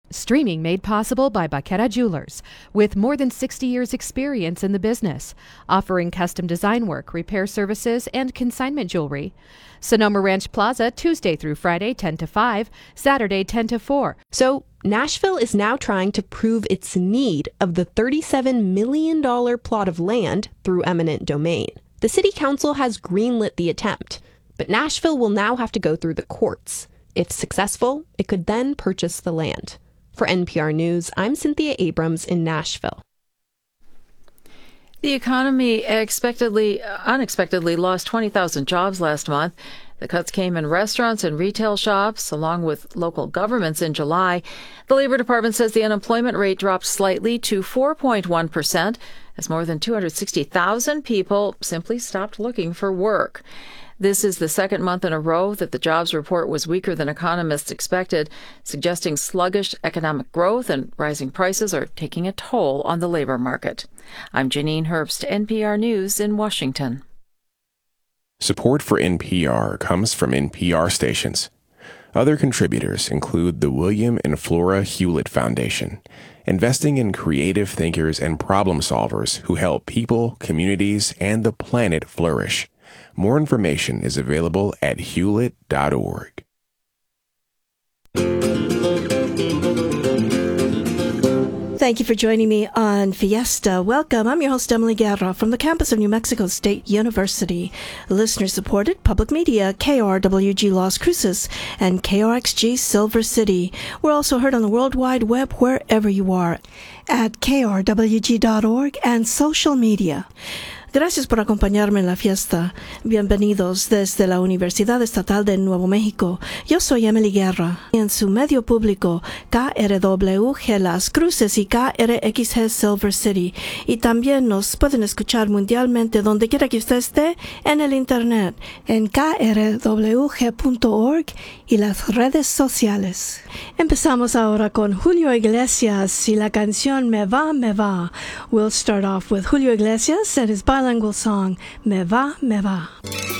Streaming made possible by Baqueta Jewelers, with more than 60 years' experience in the business, offering custom design work, repair services, and consignment jewelry. Sonoma Ranch Plaza, Tuesday through Friday, 10 to 5, Saturday, 10 to 4. So Nashville is now trying to prove its need of the $37 million plot of land through eminent domain. The city council has greenlit the attempt, but Nashville will now have to go through the courts. If successful, it could then purchase the land. For NPR News, I'm Cynthia Abrams in Nashville. The economy unexpectedly lost 20,000 jobs last month. The cuts came in restaurants and retail shops, along with local governments in July. The Labor Department says the unemployment rate dropped slightly to 4.1%, as more than 260,000 people simply stopped looking for work. This is the second month in a row that the jobs report was weaker than economists expected, suggesting sluggish economic growth and rising prices are taking a toll on the labor market. I'm Janine Herbst, NPR News in Washington. Support for NPR comes from NPR stations. Other contributors include the William and Flora Hewlett Foundation, investing in creative thinkers and problem solvers who help people, communities, and the planet flourish. More information is available at hewlett.org. Thank you for joining me on Fiesta. Welcome. I'm your host, Emily Guerra, from the campus of New Mexico State University. Listener-supported public media, KRWG Las Cruces and KRXG Silver City. We're also heard on the World Wide Web wherever you are at krwg.org and social media. Gracias por acompañarme en la fiesta. Bienvenidos desde la Universidad Estatal de Nuevo México. Yo soy Emily Guerra. En su medio público, KRWG Las Cruces y KRXG Silver City. Y también nos pueden escuchar mundialmente donde quiera que usted esté en el Internet, en krwg.org y las redes sociales. Empezamos ahora con Julio Iglesias y la canción Me Va, Me Va. We'll start off with Julio Iglesias and his bilingual song, Me Va, Me Va.